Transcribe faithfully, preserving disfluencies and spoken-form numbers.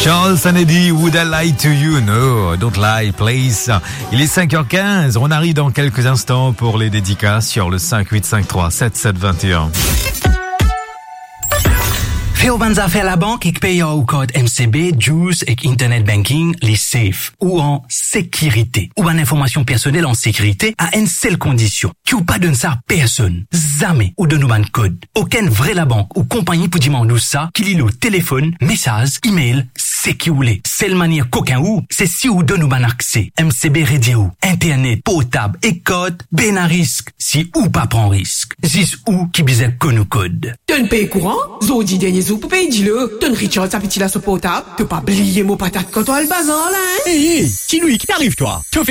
Charles Kennedy, Would I Lie to You? No, don't lie, please. Il est cinq heures quinze. On arrive dans quelques instants pour les dédicaces sur le cinq huit cinq trois sept sept deux un. Veel van affaires la banque et paye au code M C B, Juice et Internet Banking, les safe ou en sécurité. Ou en information personnelle en sécurité à une seule condition. Qui ou pas donne ça à personne. Jamais ou de nous ban code. Aucun vrai la banque ou compagnie pour demander ça qu'il lit le téléphone, message, email, c'est qui ou les. Seule manière qu'aucun ou, c'est si ou de nous ban accès. M C B radio, Internet, potable et code, ben à risque. Si ou pas prend risque. Zis ou qui bisait que nous code. Donne paye courant, zodi dernier zou pour payer dis-le. Donne Richard sa petite la portable. T'as pas oublié mon patate quand on a le bazar là, hein? Hé, hé, c'est lui qui t'arrive toi.